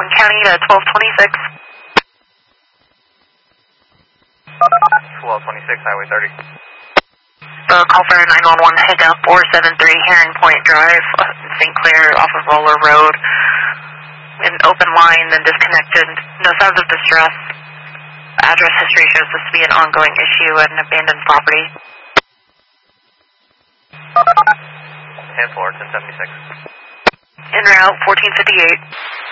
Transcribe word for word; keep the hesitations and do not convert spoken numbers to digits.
Rockland County to twelve twenty-six. twelve twenty-six, Highway thirty. Uh, call for nine one one hiccup four seven three Heron Point Drive, Saint Clair off of Roller Road. An open line, then disconnected. No signs of distress. Address history shows this to be an ongoing issue at an abandoned property. ten four, ten seventy-six. En route, fourteen fifty-eight.